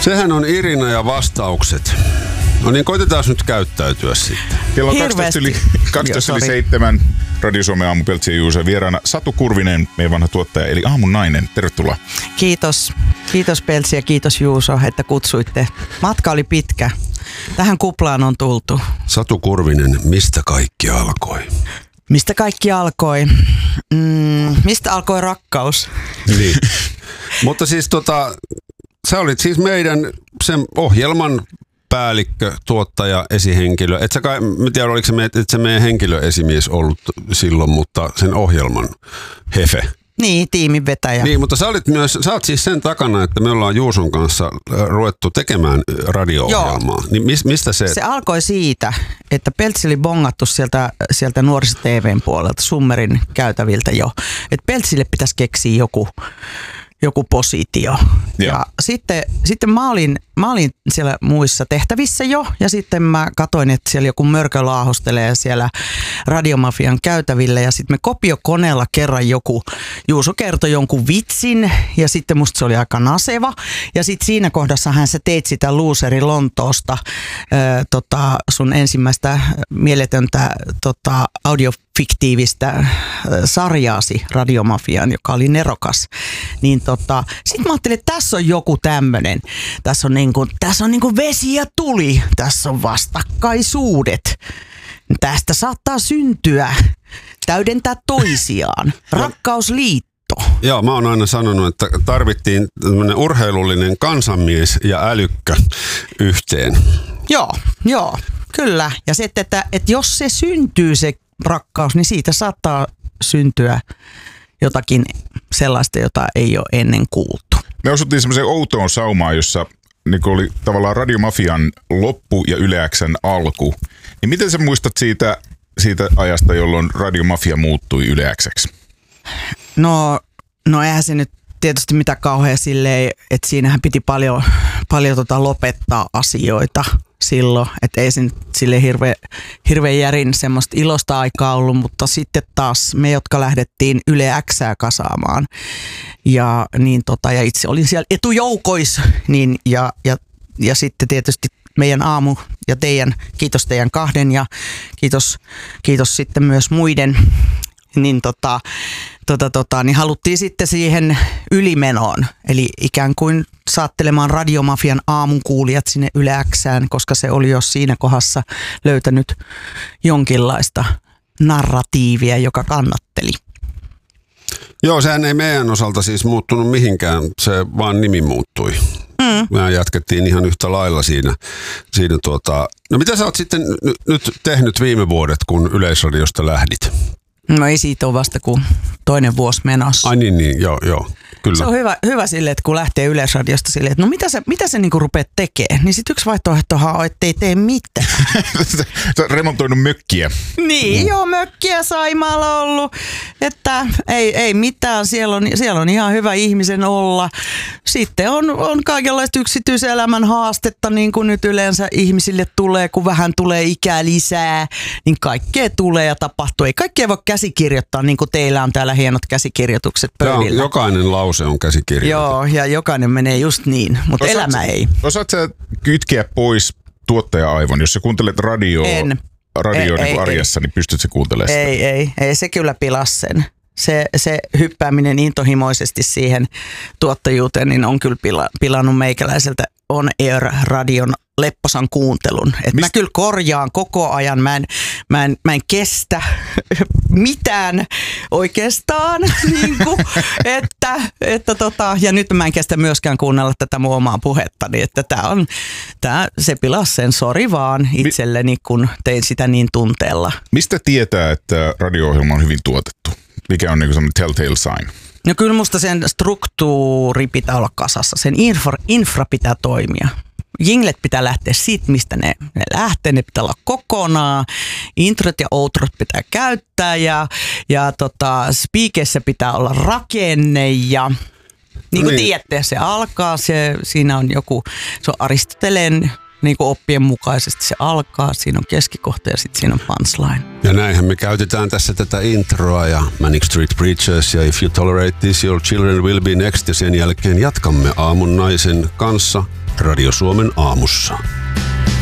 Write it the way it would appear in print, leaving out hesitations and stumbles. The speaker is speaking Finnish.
Sehän on Irina ja vastaukset. No niin, koitetaan nyt käyttäytyä sitten. Kello on 12:07. Radio Suomen aamu Peltsi ja Juuso vieraana Satu Kurvinen, meidän vanha tuottaja, eli aamun nainen. Tervetuloa. Kiitos. Kiitos Peltsi ja kiitos Juuso, että kutsuitte. Matka oli pitkä. Tähän kuplaan on tultu. Satu Kurvinen, mistä kaikki alkoi? Mistä kaikki alkoi? Mistä alkoi rakkaus? Niin. Mutta siis sä olit siis meidän sen ohjelman päällikkö, tuottaja, esihenkilö. Et sä kai, mä tiedän, oliko se meidän henkilöesimies ollut silloin, mutta sen ohjelman hefe. Niin, tiimin vetäjä. Niin, mutta sä oot siis sen takana, että me ollaan Juuson kanssa ruvettu tekemään radio-ohjelmaa. Niin mistä se? Se alkoi siitä, että Peltsi oli bongattu sieltä nuoriso-TVn puolelta, Summerin käytäviltä jo. Että Peltsille pitäisi keksiä joku positio. Ja sitten mä olin siellä muissa tehtävissä jo, ja sitten mä katsoin, että siellä joku mörkö laahostelee siellä Radiomafian käytävillä, ja sitten me kopiokoneella kerran Juuso kertoi jonkun vitsin, ja sitten musta se oli aika naseva, ja sitten siinä kohdassahan sä teit sitä Loseri Lontoosta, sun ensimmäistä mieletöntä audiofiktiivistä sarjaasi Radiomafiaan, joka oli nerokas. Niin sit mä ajattelin, että tässä on joku tämmönen. Tässä on niinku vesi ja tuli. Tässä on vastakkaisuudet. Tästä saattaa syntyä, täydentää toisiaan. Rakkausliitto. Joo, mä oon aina sanonut, että tarvittiin tämmönen urheilullinen kansanmies ja älykkö yhteen. Joo, kyllä. Ja se, että jos se syntyy se rakkaus, niin siitä saattaa syntyä jotakin sellaista, jota ei ole ennen kuultu. Me osuttiin semmoiseen outoon saumaan, jossa niin oli tavallaan Radiomafian loppu ja Yle X:n alku. Niin miten sä muistat siitä ajasta, jolloin Radiomafia muuttui Yle X:ksi? No eihän se nyt tietysti mitä kauhean silleen, että siinähän piti paljon lopettaa asioita silloin, että ei se nyt silleen hirveän järin semmoista ilosta aikaa ollut, mutta sitten taas me, jotka lähdettiin Yle X:ää kasaamaan ja itse olin siellä etujoukoissa, niin ja sitten tietysti meidän aamu ja kiitos teidän kahden ja kiitos sitten myös muiden, niin niin haluttiin sitten siihen ylimenoon, eli ikään kuin saattelemaan Radiomafian aamun kuulijat sinne Yle X:ään, koska se oli jo siinä kohdassa löytänyt jonkinlaista narratiivia, joka kannatteli. Joo, sehän ei meidän osalta siis muuttunut mihinkään, se vaan nimi muuttui. Me jatkettiin ihan yhtä lailla siinä. No mitä sä oot sitten nyt tehnyt viime vuodet, kun Yleisradiosta lähdit? No ei siitä ole vasta kuin toinen vuosi menossa. Ai niin, joo, kyllä. Se on hyvä sille, että kun lähtee Yleisradiosta silleen, että no mitä se niinku rupeat tekemään, niin sitten yksi vaihtoehtohan on, että ei tee mitään. Sä oot remontoinut mökkiä. Niin, joo, mökkiä Saimaalla ollut, että ei mitään, siellä on ihan hyvä ihmisen olla. Sitten on kaikenlaista yksityiselämän haastetta, niin kuin nyt yleensä ihmisille tulee, kun vähän tulee ikää lisää, niin kaikkea tulee ja tapahtuu. Ei kaikkea voi käsikirjoittaa, niin kuin teillä on täällä hienot käsikirjoitukset pöydillä. Jokainen lause on käsikirjoitettu. Joo, ja jokainen menee just niin, mutta elämä ei. Osaat sä kytkeä pois tuottaja-aivon, jos sä kuuntelet radioa niin arjessa, niin pystyt sä kuuntelemaan sitä? Ei, se kyllä pilasi sen. Se hyppääminen intohimoisesti siihen tuottajuuteen niin on kyllä pilannut meikäläiseltä On Air radion lepposan kuuntelun. Mä kyllä korjaan koko ajan. Mä en kestä mitään oikeastaan. Ja nyt mä en kestä myöskään kuunnella tätä mun omaa puhettani. Että se pilasi sen, sori vaan itselleni, kun tein sitä niin tunteella. Mistä tietää, että radio-ohjelma on hyvin tuotettu? Mikä on niin semmoinen telltale sign? No kyllä musta sen struktuuri pitää olla kasassa. Sen infra pitää toimia. Jinglet pitää lähteä siitä, mistä ne lähtee. Ne pitää olla kokonaan. Introt ja outrot pitää käyttää ja speakeissä pitää olla rakenne ja niin kuin tiedätte, se alkaa, siinä on se on Aristoteleen niin kuin oppien mukaisesti se alkaa, siinä on keskikohta ja sitten siinä on punchline. Ja näinhän me käytetään tässä tätä introa ja Manic Street Preachers ja If You Tolerate This, Your Children Will Be Next, ja sen jälkeen jatkamme Aamun naisen kanssa Radio Suomen aamussa.